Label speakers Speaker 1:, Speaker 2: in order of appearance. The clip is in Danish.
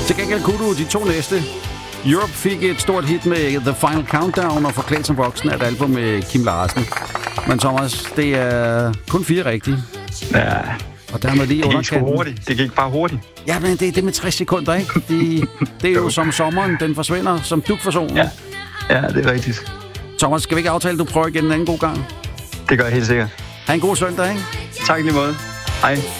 Speaker 1: Til gengæld kunne du de 2 næste. Europe fik et stort hit med The Final Countdown og Forklædt som voksen af et album med Kim Larsen. Men Thomas, det er kun 4 rigtige.
Speaker 2: Ja.
Speaker 1: Og der er man lige
Speaker 2: det
Speaker 1: underkanten.
Speaker 2: gik hurtigt. Det gik bare hurtigt.
Speaker 1: Ja, men det er det med 60 sekunder, ikke? Det er jo som sommeren, den forsvinder, som dug for solen.
Speaker 2: Ja, det er rigtigt.
Speaker 1: Thomas, skal vi ikke aftale, at du prøver igen en anden god gang?
Speaker 2: Det gør jeg helt sikkert.
Speaker 1: Ha' en god søndag, ikke?
Speaker 2: Tak lige måde. Hej.